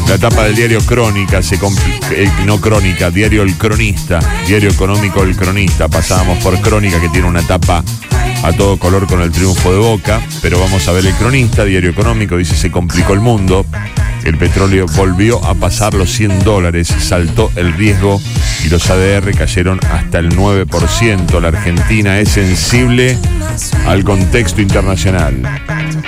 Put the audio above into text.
La tapa del diario Crónica, no Crónica, diario El Cronista, diario económico El Cronista. Pasábamos por Crónica, que tiene una tapa a todo color con el triunfo de Boca, pero vamos a ver El Cronista, diario económico, dice: se complicó el mundo, el petróleo volvió a pasar los $100, saltó el riesgo y los ADR cayeron hasta el 9%. La Argentina es sensible al contexto internacional.